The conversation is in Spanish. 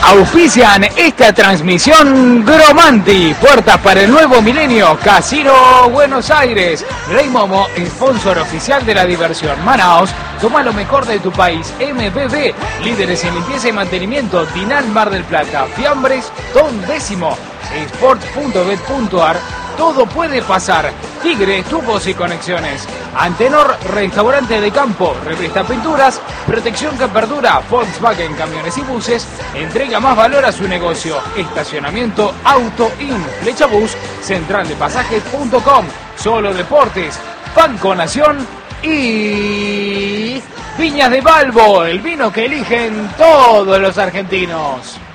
Auspician esta transmisión Gromanti, puertas para el nuevo milenio, Casino Buenos Aires, Rey Momo, sponsor oficial de la diversión, Manaos, toma lo mejor de tu país, MBB, líderes en limpieza y mantenimiento, Dinal Mar del Plata, Fiambres, Ton Décimo, Sport.bet.ar, todo puede pasar, Tigre, tubos y conexiones, Antenor, restaurante de campo, Represta Pinturas, Protección que perdura, Volkswagen Camiones y Buses, entrega más valor a su negocio, Estacionamiento Auto In, Flechabús, centraldepasajes.com, Solo Deportes, Banco Nación y Viñas de Balbo, el vino que eligen todos los argentinos.